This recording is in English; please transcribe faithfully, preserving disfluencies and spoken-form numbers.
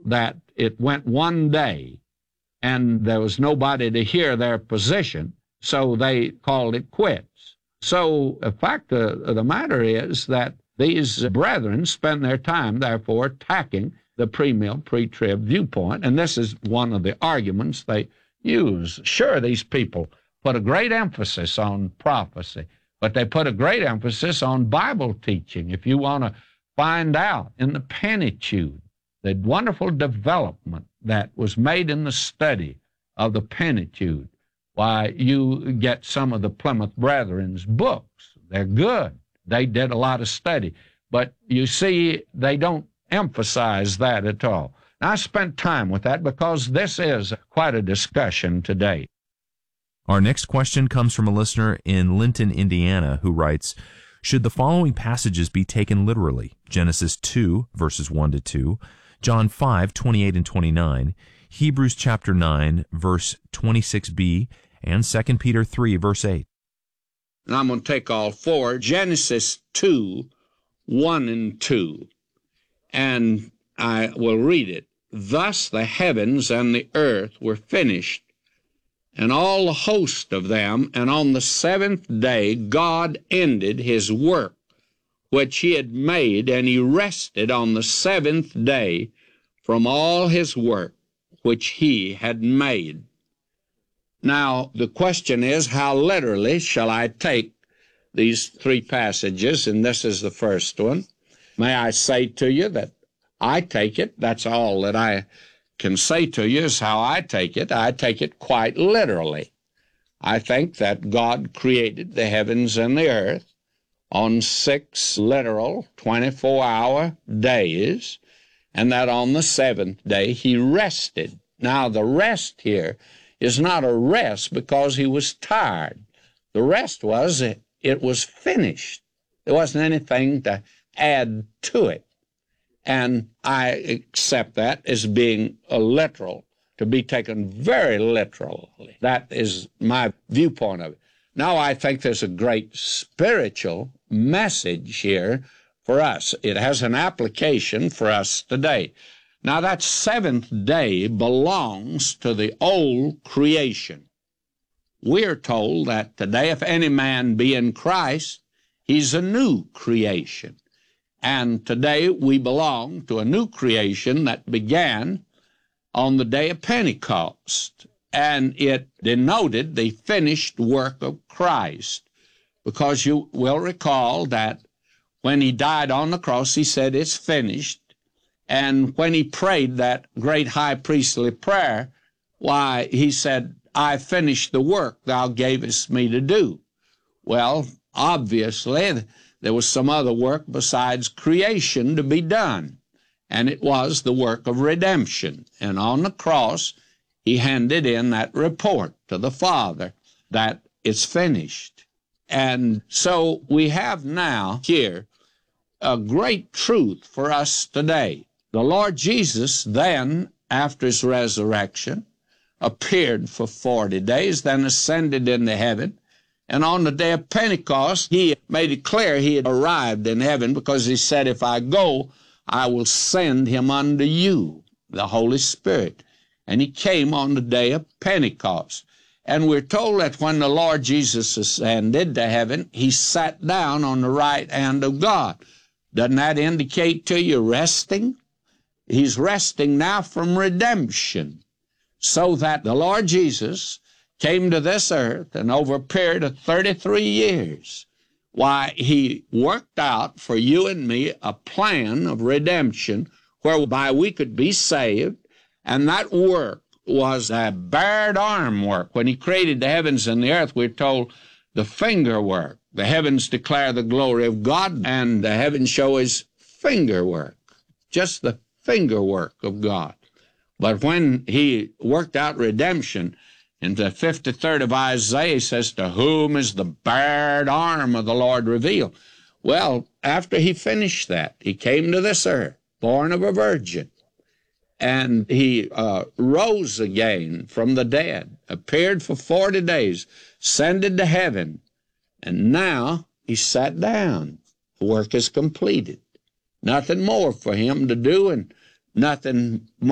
that it went one day and there was nobody to hear their position, so they called it quits. So the fact of the matter is that these brethren spend their time, therefore, attacking the premill, pre-trib viewpoint, and this is one of the arguments they use. Sure, these people put a great emphasis on prophecy, but they put a great emphasis on Bible teaching. If you want to find out in the Pentateuch, the wonderful development that was made in the study of the Pentateuch, why, you get some of the Plymouth Brethren's books. They're good. They did a lot of study. But you see, they don't emphasize that at all. And I spent time with that because this is quite a discussion today. Our next question comes from a listener in Linton, Indiana, who writes, should the following passages be taken literally? Genesis two, verses one to two, John five, twenty-eight and twenty-nine, Hebrews chapter nine, verse twenty-six b, and Second Peter three, verse eight. And I'm going to take all four. Genesis two, one and two. And I will read it. Thus the heavens and the earth were finished, and all the host of them, and on the seventh day God ended his work which he had made, and he rested on the seventh day from all his work which he had made. Now, the question is, how literally shall I take these three passages? And this is the first one. May I say to you that I take it, that's all that I can say to you is how I take it. I take it quite literally. I think that God created the heavens and the earth on six literal twenty-four hour days, and that on the seventh day he rested. Now, the rest here is not a rest because he was tired. The rest was it, it was finished. There wasn't anything to add to it. And I accept that as being a literal, to be taken very literally. That is my viewpoint of it. Now, I think there's a great spiritual message here for us. It has an application for us today. Now, that seventh day belongs to the old creation. We are told that today, if any man be in Christ, he's a new creation. And today we belong to a new creation that began on the day of Pentecost, and it denoted the finished work of Christ, because you will recall that when he died on the cross, he said, it's finished. And when he prayed that great high priestly prayer, why, he said, I finished the work thou gavest me to do. Well, obviously, there was some other work besides creation to be done, and it was the work of redemption. And on the cross, he handed in that report to the Father that it's finished. And so we have now here a great truth for us today. The Lord Jesus then, after his resurrection, appeared for forty days, then ascended into heaven. And on the day of Pentecost, he made it clear he had arrived in heaven, because he said, if I go, I will send him unto you, the Holy Spirit. And he came on the day of Pentecost. And we're told that when the Lord Jesus ascended to heaven, he sat down on the right hand of God. Doesn't that indicate to you resting? He's resting now from redemption, so that the Lord Jesus came to this earth, and over a period of thirty-three years, why, he worked out for you and me a plan of redemption whereby we could be saved, and that work was a bared arm work. When he created the heavens and the earth, we're told the finger work. The heavens declare the glory of God, and the heavens show his finger work, just the finger work of God. But when he worked out redemption, in the fifty-third of Isaiah, he says, to whom is the bared arm of the Lord revealed? Well, after he finished that, he came to this earth, born of a virgin, and he uh, rose again from the dead, appeared for forty days, ascended to heaven, and now he sat down. The work is completed. Nothing more for him to do, and nothing more